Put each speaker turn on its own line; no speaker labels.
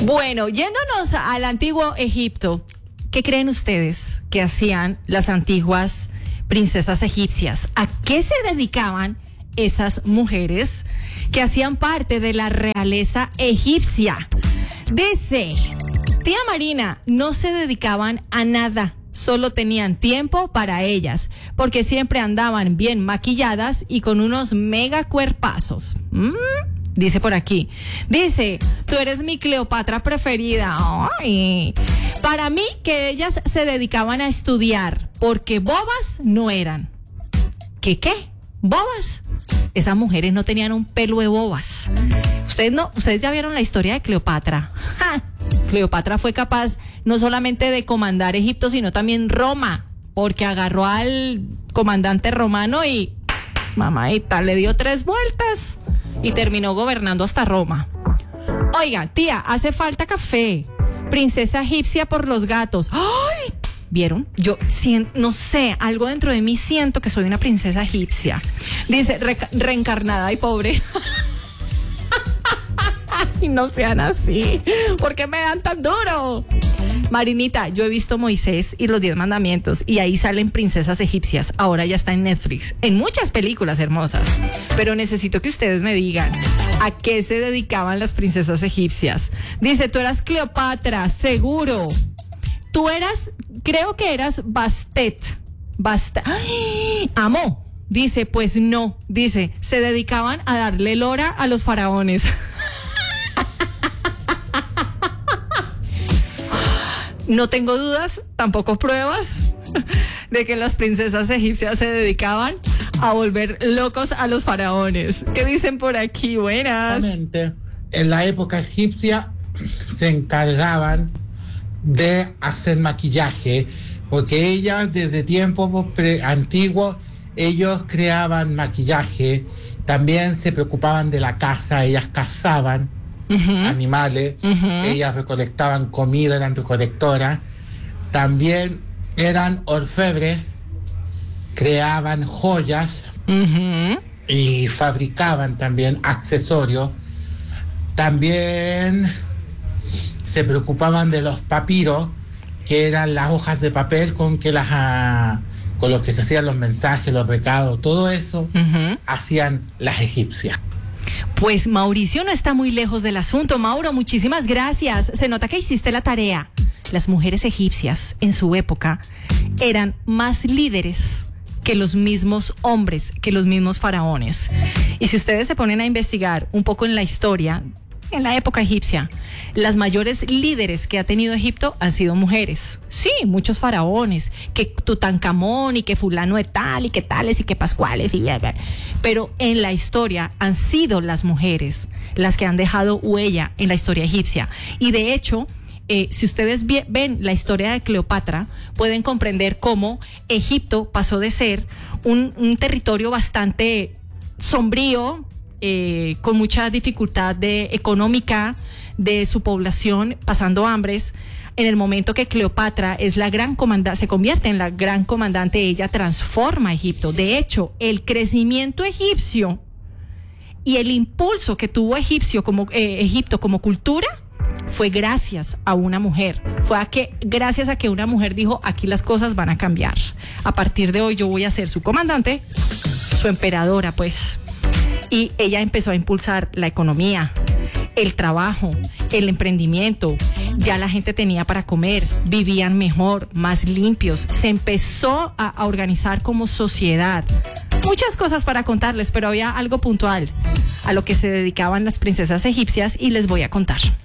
Bueno, yéndonos al antiguo Egipto, ¿qué creen ustedes que hacían las antiguas princesas egipcias? ¿A qué se dedicaban esas mujeres que hacían parte de la realeza egipcia? Dice, tía Marina, no se dedicaban a nada, solo tenían tiempo para ellas, porque siempre andaban bien maquilladas y con unos mega cuerpazos. Dice por aquí, dice, tú eres mi Cleopatra preferida. Ay. Para mí que ellas se dedicaban a estudiar, porque bobas no eran. ¿Qué? ¿Bobas? Esas mujeres no tenían un pelo de bobas. Ustedes ya vieron la historia de Cleopatra. ¡Ja! Cleopatra fue capaz no solamente de comandar Egipto, sino también Roma, porque agarró al comandante romano y, mamadita, le dio 3 vueltas y terminó gobernando hasta Roma. Oiga, tía, hace falta café. Princesa egipcia por los gatos. ¡Ay! ¿Vieron? Yo no sé, algo dentro de mí siento que soy una princesa egipcia. Dice, reencarnada y pobre. Y no sean así. ¿Por qué me dan tan duro? Marinita, yo he visto Moisés y los 10 mandamientos y ahí salen princesas egipcias. Ahora ya está en Netflix, en muchas películas hermosas. Pero necesito que ustedes me digan a qué se dedicaban las princesas egipcias. Dice, tú eras Cleopatra, seguro. Tú eras, creo que eras Bastet. ¡Ay! Amo. Dice, pues no. Dice, se dedicaban a darle lora a los faraones. No tengo dudas, tampoco pruebas de que las princesas egipcias se dedicaban a volver locos a los faraones. ¿Qué dicen por aquí? Buenas.
En la época egipcia se encargaban de hacer maquillaje, porque ellas desde tiempos antiguos ellos creaban maquillaje, también se preocupaban de la caza, ellas cazaban animales, ellas recolectaban comida, eran recolectoras, también eran orfebres, creaban joyas y fabricaban también accesorios, también se preocupaban de los papiros, que eran las hojas de papel con los que se hacían los mensajes, los recados, todo eso hacían las egipcias.
Pues Mauricio no está muy lejos del asunto. Mauro, muchísimas gracias. Se nota que hiciste la tarea. Las mujeres egipcias en su época eran más líderes que los mismos hombres, que los mismos faraones. Y si ustedes se ponen a investigar un poco en la historia, en la época egipcia, las mayores líderes que ha tenido Egipto han sido mujeres. Sí, muchos faraones, que Tutankamón y que fulano de tal y que tales y que pascuales y bla, bla. Pero en la historia han sido las mujeres las que han dejado huella en la historia egipcia. Y de hecho, si ustedes ven la historia de Cleopatra, pueden comprender cómo Egipto pasó de ser un territorio bastante sombrío, con mucha dificultad económica de su población, pasando hambres. En el momento que Cleopatra es la gran comandante, se convierte en la gran comandante, ella transforma a Egipto. De hecho, el crecimiento egipcio y el impulso que tuvo Egipto como cultura fue gracias a una mujer. Gracias a que una mujer dijo, aquí las cosas van a cambiar. A partir de hoy yo voy a ser su comandante, su emperadora, pues. Y ella empezó a impulsar la economía, el trabajo, el emprendimiento. Ya la gente tenía para comer, vivían mejor, más limpios. Se empezó a organizar como sociedad. Muchas cosas para contarles, pero había algo puntual a lo que se dedicaban las princesas egipcias y les voy a contar.